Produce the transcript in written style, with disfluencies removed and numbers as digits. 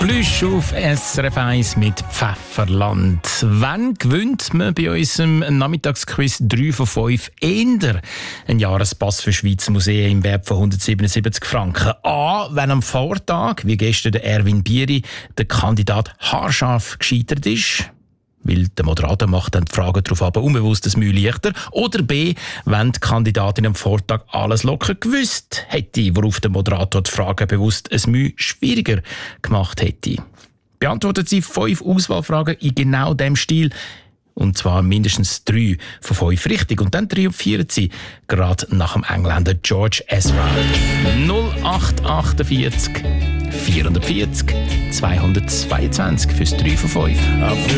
Plüsch auf SRF 1 mit Pfefferland. Wann gewinnt man bei unserem Nachmittagsquiz 3 von 5 eher einen Jahrespass für Schweizer Museen im Wert von 177 Franken? A. Wenn am Vortag, wie gestern der Erwin Bieri, der Kandidat haarscharf gescheitert ist, weil der Moderator macht dann die Fragen darauf aber unbewusst das Mühe leichter. Oder B, wenn die Kandidatin am Vortag alles locker gewusst hätte, worauf der Moderator die Fragen bewusst ein Mühe schwieriger gemacht hätte. Beantwortet sie 5 Auswahlfragen in genau dem Stil, und zwar mindestens 3 von 5 richtig. Und dann triumphieren sie gerade nach dem Engländer George Ezra. 0848 440 222 fürs 3 von 5.